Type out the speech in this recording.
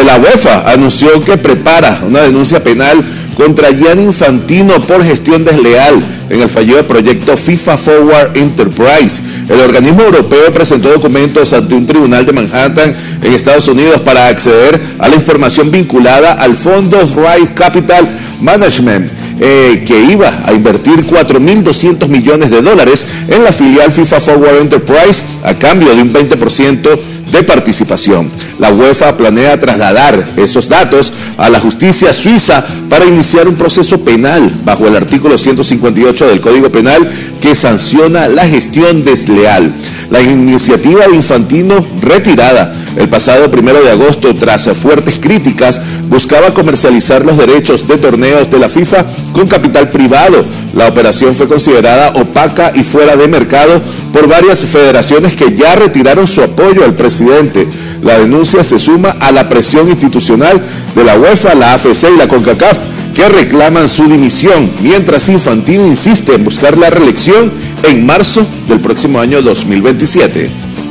La UEFA anunció que prepara una denuncia penal contra Gianni Infantino por gestión desleal en el fallido proyecto FIFA Forward Enterprise. El organismo europeo presentó documentos ante un tribunal de Manhattan en Estados Unidos para acceder a la información vinculada al fondo Thrive Capital Management, que iba a invertir 4.200 millones de dólares en la filial FIFA Forward Enterprise a cambio de un 20% de participación. La UEFA planea trasladar esos datos a la justicia suiza para iniciar un proceso penal bajo el artículo 158 del Código Penal que sanciona la gestión desleal. La iniciativa de Infantino, retirada el pasado 1 de agosto tras fuertes críticas, buscaba comercializar los derechos de torneos de la FIFA con capital privado. La operación fue considerada opaca y fuera de mercado por varias federaciones que ya retiraron su apoyo al presidente. La denuncia se suma a la presión institucional de la UEFA, la AFC y la CONCACAF, que reclaman su dimisión, mientras Infantino insiste en buscar la reelección en marzo del próximo año 2027.